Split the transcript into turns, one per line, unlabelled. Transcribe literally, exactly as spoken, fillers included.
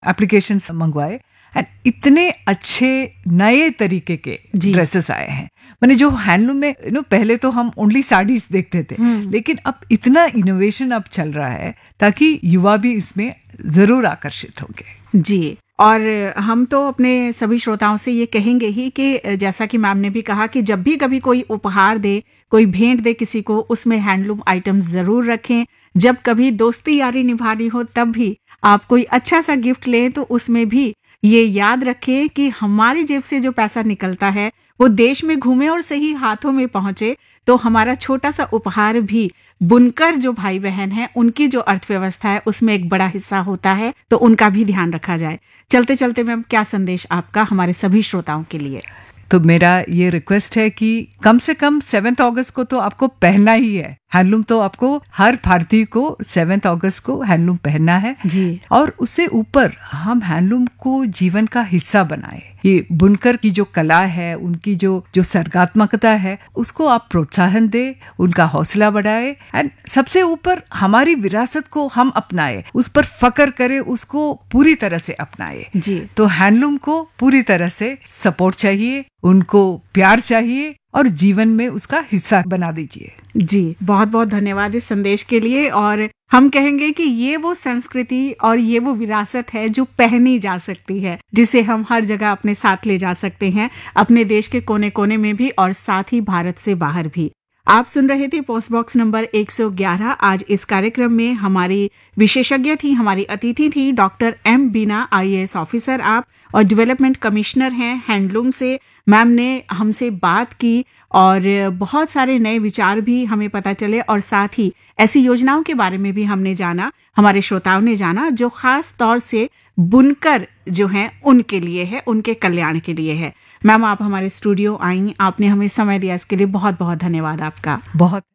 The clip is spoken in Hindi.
एप्लीकेशंस मंगवाए एंड इतने अच्छे नए तरीके के ड्रेसेस आए हैं। मैंने जो हैंडलूम में यू नो पहले तो हम ओनली साड़ीज देखते थे, लेकिन अब इतना इनोवेशन अब चल रहा है ताकि युवा भी इसमें जरूर आकर्षित होंगे।
जी, और हम तो अपने सभी श्रोताओं से ये कहेंगे ही कि जैसा कि मैम ने भी कहा कि जब भी कभी कोई उपहार दे, कोई भेंट दे किसी को, उसमें हैंडलूम आइटम्स जरूर रखें। जब कभी दोस्ती यारी निभानी हो तब भी आप कोई अच्छा सा गिफ्ट लें तो उसमें भी ये याद रखें कि हमारी जेब से जो पैसा निकलता है वो देश में घूमे और सही हाथों में पहुंचे, तो हमारा छोटा सा उपहार भी बुनकर जो भाई बहन हैं उनकी जो अर्थव्यवस्था है उसमें एक बड़ा हिस्सा होता है, तो उनका भी ध्यान रखा जाए। चलते चलते मैम, क्या संदेश आपका हमारे सभी श्रोताओं के लिए?
तो मेरा ये रिक्वेस्ट है कि कम से कम सेवेंथ अगस्त को तो आपको पहनना ही है हैंडलूम। तो आपको हर भारतीय को सेवेंथ अगस्त को हैंडलूम पहनना है
जी।
और उससे ऊपर हम हैंडलूम को जीवन का हिस्सा बनाए। ये बुनकर की जो कला है, उनकी जो जो सर्गात्मकता है, उसको आप प्रोत्साहन दे, उनका हौसला बढ़ाए एंड सबसे ऊपर हमारी विरासत को हम अपनाए, उस पर फक्र करे, उसको पूरी तरह से अपनाए
जी।
तो हैंडलूम को पूरी तरह से सपोर्ट चाहिए, उनको प्यार चाहिए और जीवन में उसका हिस्सा बना दीजिए।
जी, बहुत बहुत धन्यवाद इस संदेश के लिए। और हम कहेंगे कि ये वो संस्कृति और ये वो विरासत है जो पहनी जा सकती है, जिसे हम हर जगह अपने साथ ले जा सकते हैं, अपने देश के कोने कोने में भी और साथ ही भारत से बाहर भी। आप सुन रहे थे पोस्ट बॉक्स नंबर एक सौ ग्यारह। आज इस कार्यक्रम में हमारी विशेषज्ञ थी, हमारी अतिथि थी डॉक्टर एम बीना, आईएएस ऑफिसर आप और डेवलपमेंट कमिश्नर हैं हैंडलूम से। मैम ने हमसे बात की और बहुत सारे नए विचार भी हमें पता चले और साथ ही ऐसी योजनाओं के बारे में भी हमने जाना, हमारे श्रोताओं ने जाना, जो खास तौर से बुनकर जो हैं उनके लिए है, उनके कल्याण के लिए है। मैम, आप हमारे स्टूडियो आई, आपने हमें समय दिया, इसके लिए बहुत बहुत धन्यवाद आपका।
बहुत